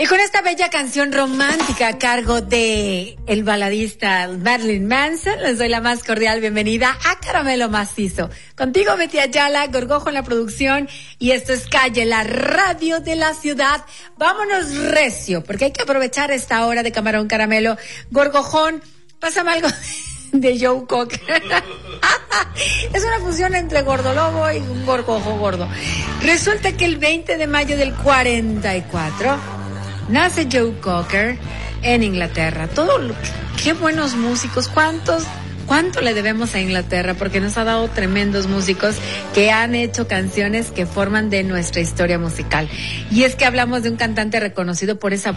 Y con esta bella canción romántica a cargo de el baladista Marilyn Manson, les doy la más cordial bienvenida a Caramelo Macizo. Contigo Betty Ayala, Gorgojo en la producción, y esto es Calle, la radio de la ciudad. Vámonos recio, porque hay que aprovechar esta hora de Camarón Caramelo. Gorgojón, pásame algo de Joe Cocker. Es una fusión entre Gordolobo y un gorgojo gordo. Resulta que el 20 de mayo del 44 nace Joe Cocker en Inglaterra. Qué buenos músicos, cuánto le debemos a Inglaterra, porque nos ha dado tremendos músicos que han hecho canciones que forman de nuestra historia musical. Y es que hablamos de un cantante reconocido por esa